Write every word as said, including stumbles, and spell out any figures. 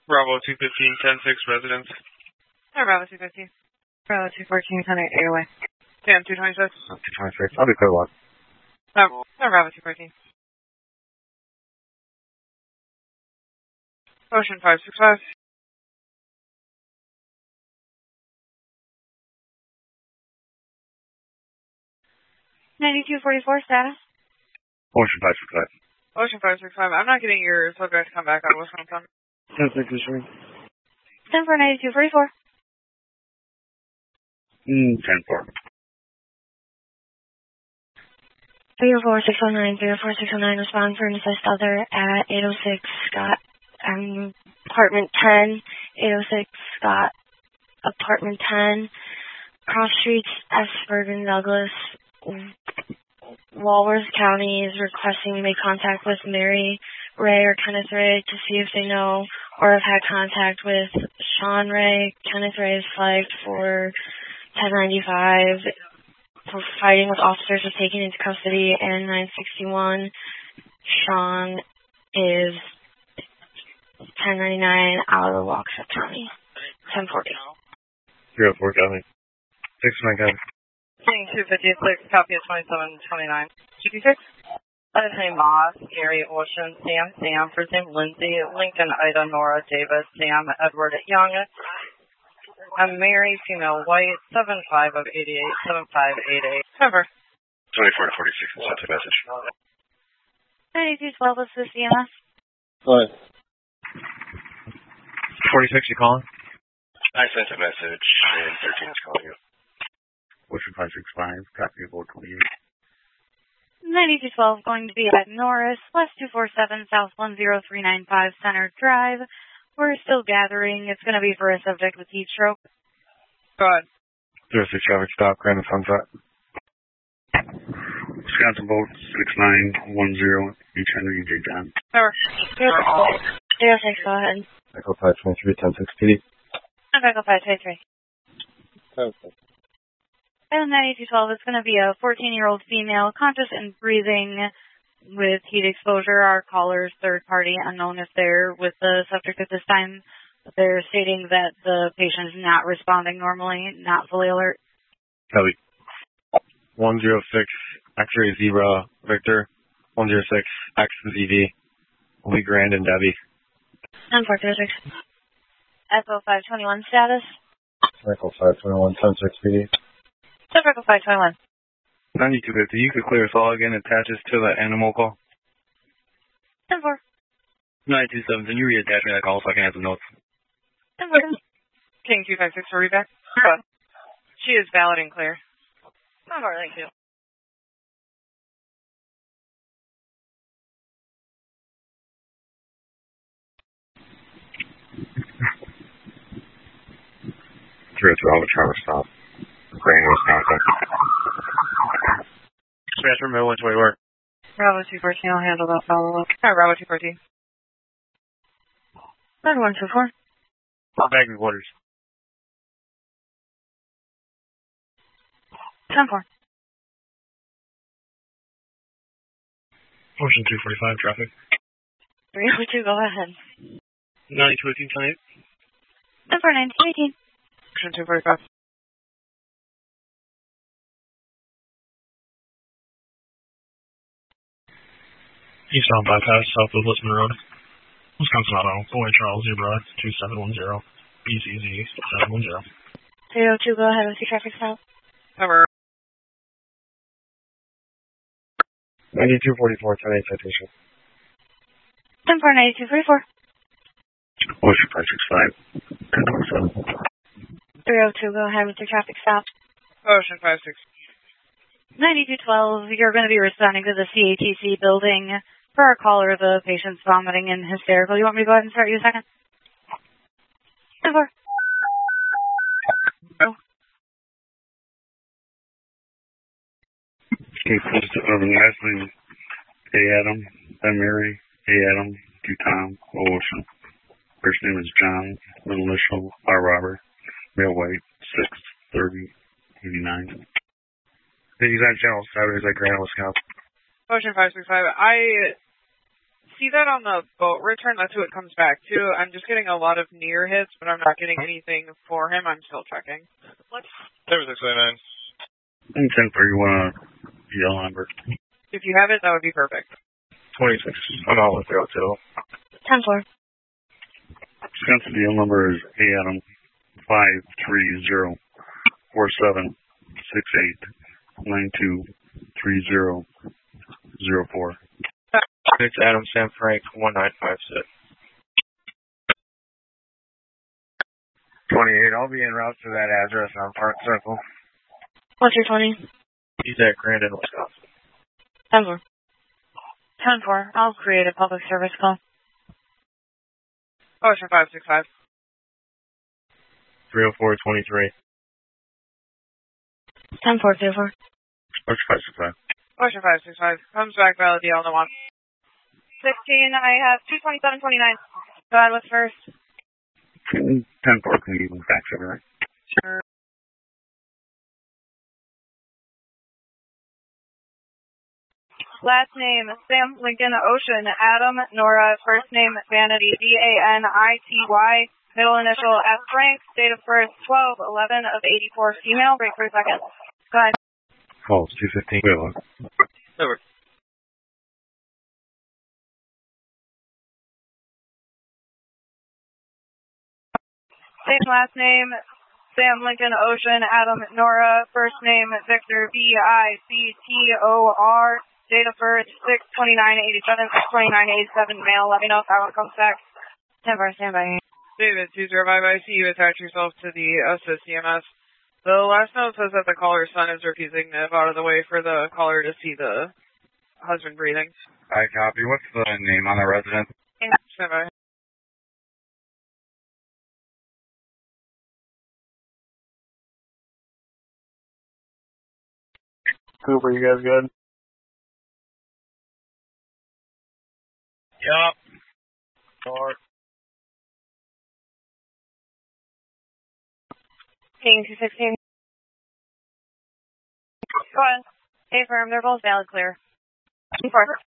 Bravo two fifteen, ten six residence. Hi, Bravo two fifteen. Bravo two fourteen, ten eight away. Sam two twenty-six. two twenty-six. I'll be clear one. No, no, Bravo two fourteen. Ocean five six five. ninety-two forty-four status. Ocean five six five. Ocean five six five. I'm not getting your subject to come back out of Wisconsin. ten six is showing. ten four ninety-two forty-four. Mm, ten four. three oh four six oh nine, three oh four six oh nine, respond for an assist other at eight oh six Scott, um, apartment ten, eight oh six Scott, apartment ten, cross streets, Esford and Douglas. Walworth County is requesting we make contact with Mary Ray or Kenneth Ray to see if they know or have had contact with Sean Ray. Kenneth Ray is flagged for ten ninety-five for fighting with officers was taken into custody, and nine sixty-one. Sean is ten ninety-nine out of Waukesha County. ten forty. three oh four County. six nine County. two fifty-six, copy of twenty-seven twenty-nine. fifty-six. First name Moss, Gary Ocean, Sam, Sam, first name Lindsay, Lincoln, Ida, Nora, Davis, Sam, Edward, Young. I'm Mary, female, white, seven five of eighty-eight, seven five eight eight. Cover. twenty-four to forty-six, sent a message. ninety-two twelve, this is C M S. Go ahead. forty-six, you calling? I sent a message, and thirteen is calling you. Ocean five six five, copy of four twenty-eight. ninety-two twelve, going to be at Norris, West two four seven, South one zero three nine five, Center Drive. We're still gathering. It's going to be for a subject with heat stroke. Go ahead. zero six traffic stop, Grand Sunset. Wisconsin boat six nine one zero, H Henry J John. Cover. zero six, go ahead. Echo five twenty-three, ten six P D. Echo five twenty-three. Okay. And ninety-two twelve, it's going to be a fourteen-year-old female, conscious and breathing with heat exposure. Our caller's third party, unknown if they're with the subject at this time. But they're stating that the patient is not responding normally, not fully alert. Kelly. one zero six, X-ray Zebra, Victor. one zero six, X Z V. Lee Grand and Debbie. ten four zero six. Echo five twenty-one status. Echo five twenty-one, ten six P D. Echo five twenty-one. ninety-two fifty, you could clear us all again, attaches to the animal call. ten four. ninety-two seven, can you reattach me that call so I can have some notes? ten four. King two five six for reback. Go ahead. She is valid and clear. ten four, thank you. three oh two, I'll try to stop. Grand, Wisconsin. Transfer middle, which way work? Bravo two fourteen, I'll handle that follow-up. Hi, Bravo two fourteen. one two four. Back in quarters. ten four. Ocean two forty-five, traffic. three oh two, go ahead. ninety-two eighteen, ten eight. ten four nineteen eighteen. Ocean two forty-five. Eastbound bypass, south of Litzman Road. Wisconsin Auto, Boy Charles Zebra, two seven one zero, B C Z seven one zero. three oh two, go ahead with your traffic stop. Cover. ninety-two forty-four, ten eight citation. ten four ninety-two forty-four. Ocean five six five, ten twenty-seven. three oh two, go ahead with your traffic stop. Ocean five six. ninety-two twelve, you're going to be responding to the C A T C building. For our caller, the patient's vomiting and hysterical. You want me to go ahead and start you a second? ten four. Oh. Okay, please, um, last name, A. Adam, then Mary, A. Adam, to Tom, Ocean. First name is John, middle initial, R. Robert, male white, six thirty, eighty-nine. He's on channel Saturdays at Grand, Wisconsin. Ocean five six five. I see that on the boat return. That's who it comes back to. I'm just getting a lot of near hits, but I'm not getting anything for him. I'm still checking. seven six nine. And ten four, you want a yell number? If you have it, that would be perfect. twenty-six. I'm all with you too. ten four. Wisconsin deal number is A Adam five three zero four seven six eight nine two three zero zero four. It's Adam Sam Frank one nine five six. twenty-eight. I'll be en route to that address on Park Circle. What's your twenty? He's at Grandin, Wisconsin. ten four. ten four. I'll create a public service call. Ocean five six five. three oh four twenty-three. ten four two four. Ocean five six five. Ocean five six five. Comes back valid deal on the one. sixteen. I have two twenty-seven twenty-nine. Go ahead, what's first? ten four, can you fax everything? Sure. Last name, Sam Lincoln Ocean, Adam Nora, first name Vanity, V A N I T Y, middle initial F Frank, date of birth twelve eleven of eighty-four, female, break for a second. Go ahead. False, two fifteen. Wait, Over. Same last name, Sam Lincoln Ocean, Adam Nora, first name Victor, V I C T O R, date of birth six twenty-nine eighty-seven, six twenty-nine eighty-seven, male. Let me know if that one comes back. ten four, stand by. David, two zero five, I see you attach yourself to the assist C M S. The last note says that the caller's son is refusing to move out of the way for the caller to see the husband breathing. I copy. What's the name on the resident? Stand by. Cooper, you guys good? Yup. Or King two sixteen. Go ahead. Hey, firm. They're both valid clear. ten four.